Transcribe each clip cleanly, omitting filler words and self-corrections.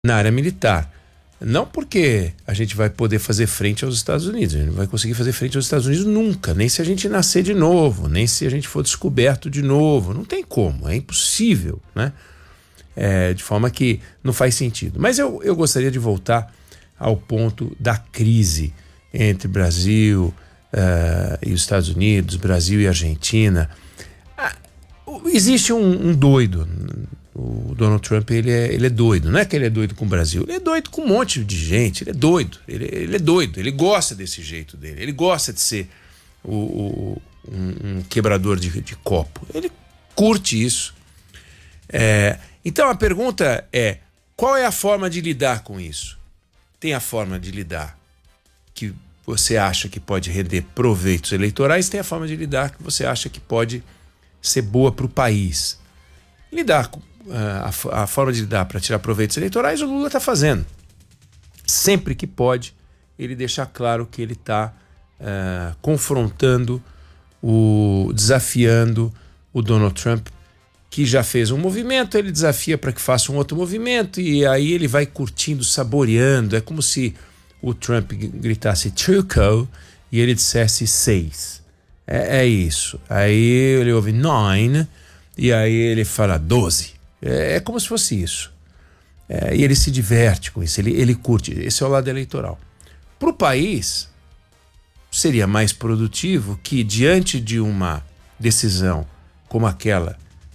na área militar. Não porque a gente vai poder fazer frente aos Estados Unidos, a gente não vai conseguir fazer frente aos Estados Unidos nunca, nem se a gente nascer de novo, nem se a gente for descoberto de novo, não tem como, é impossível, né? De forma que não faz sentido. Mas eu gostaria de voltar ao ponto da crise entre Brasil e os Estados Unidos, Brasil e Argentina. Existe um doido. O Donald Trump, ele é doido. Não é que ele é doido com o Brasil, ele é doido com um monte de gente. Ele é doido, ele é doido, ele gosta desse jeito dele, ele gosta de ser um quebrador de copo, ele curte isso. Então a pergunta é: qual é a forma de lidar com isso? Tem a forma de lidar que você acha que pode render proveitos eleitorais, tem a forma de lidar que você acha que pode ser boa para o país. Lidar com a forma de lidar para tirar proveitos eleitorais, o Lula está fazendo. Sempre que pode, ele deixa claro que ele está confrontando, desafiando o Donald Trump, que já fez um movimento, ele desafia para que faça um outro movimento, e aí ele vai curtindo, saboreando. É como se o Trump gritasse "Truco" e ele dissesse 6. É isso. Aí ele ouve 9 e aí ele fala 12. É como se fosse isso. E ele se diverte com isso, ele curte. Esse é o lado eleitoral. Para o país, seria mais produtivo que, diante de uma decisão como aquela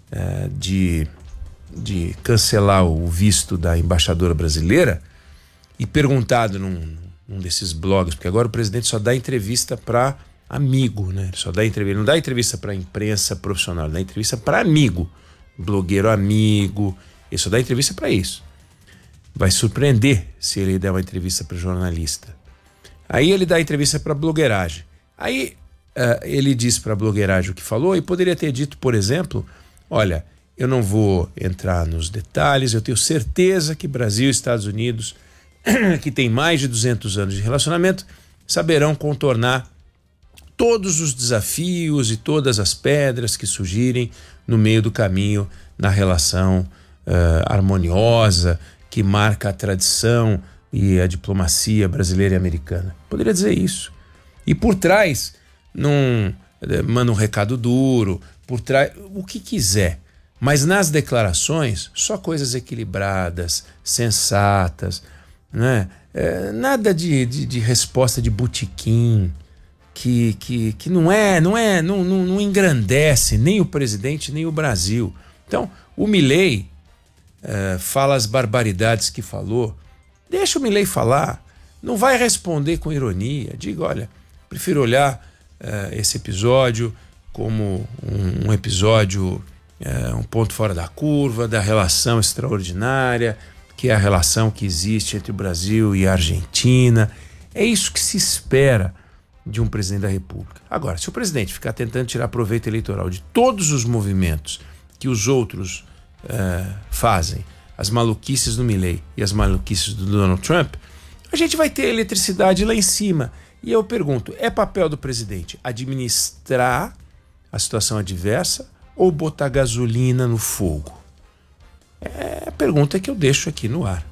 de cancelar o visto da embaixadora brasileira, e perguntado num desses blogs, porque agora o presidente só dá entrevista para amigo, né? Ele só dá entrevista, ele não dá entrevista para imprensa profissional, ele dá entrevista para amigo, blogueiro amigo, ele só dá entrevista para isso. Vai surpreender se ele der uma entrevista para jornalista. Aí ele dá entrevista para blogueiragem. Aí ele diz para a blogueiragem o que falou, e poderia ter dito, por exemplo: olha, eu não vou entrar nos detalhes, eu tenho certeza que Brasil e Estados Unidos, que tem mais de 200 anos de relacionamento, saberão contornar todos os desafios e todas as pedras que surgirem no meio do caminho na relação harmoniosa que marca a tradição e a diplomacia brasileira e americana. Poderia dizer isso. E por trás, não manda um recado duro, por trás, o que quiser. Mas nas declarações, só coisas equilibradas, sensatas, né? Nada de resposta de botequim, que não engrandece nem o presidente nem o Brasil. Então, o Milei fala as barbaridades que falou, deixa o Milei falar, não vai responder com ironia, diga: olha, prefiro olhar esse episódio como um episódio, um ponto fora da curva, da relação extraordinária, que é a relação que existe entre o Brasil e a Argentina. É isso que se espera de um presidente da República. Agora, se o presidente ficar tentando tirar proveito eleitoral de todos os movimentos que os outros fazem, as maluquices do Milei e as maluquices do Donald Trump, a gente vai ter eletricidade lá em cima. E eu pergunto: é papel do presidente administrar a situação adversa ou botar gasolina no fogo? É a pergunta que eu deixo aqui no ar.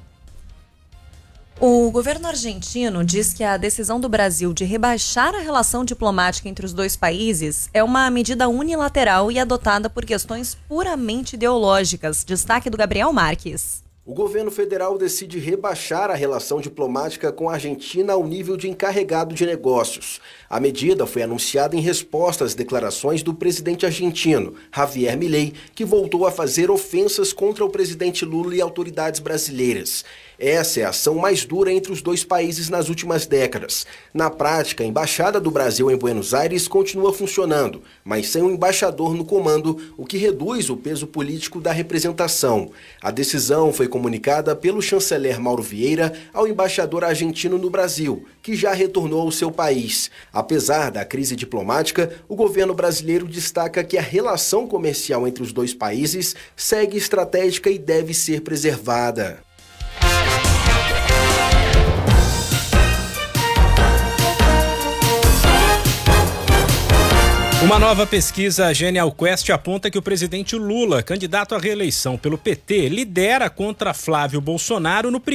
O governo argentino diz que a decisão do Brasil de rebaixar a relação diplomática entre os dois países é uma medida unilateral e adotada por questões puramente ideológicas. Destaque do Gabriel Marques. O governo federal decide rebaixar a relação diplomática com a Argentina ao nível de encarregado de negócios. A medida foi anunciada em resposta às declarações do presidente argentino, Javier Milei, que voltou a fazer ofensas contra o presidente Lula e autoridades brasileiras. Essa é a ação mais dura entre os dois países nas últimas décadas. Na prática, a Embaixada do Brasil em Buenos Aires continua funcionando, mas sem um embaixador no comando, o que reduz o peso político da representação. A decisão foi comunicada pelo chanceler Mauro Vieira ao embaixador argentino no Brasil, que já retornou ao seu país. Apesar da crise diplomática, o governo brasileiro destaca que a relação comercial entre os dois países segue estratégica e deve ser preservada. Uma nova pesquisa Genial Quest aponta que o presidente Lula, candidato à reeleição pelo PT, lidera contra Flávio Bolsonaro no